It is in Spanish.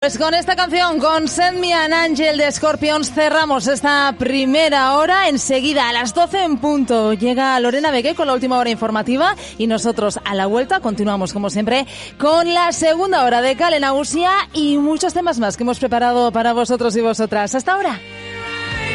Pues con esta canción, con Send Me an Angel de Scorpions, cerramos esta primera hora. Enseguida, a las 12 en punto, llega Lorena Begué con la última hora informativa y nosotros a la vuelta continuamos, como siempre, con la segunda hora de Kale Nagusia y muchos temas más que hemos preparado para vosotros y vosotras. Hasta ahora.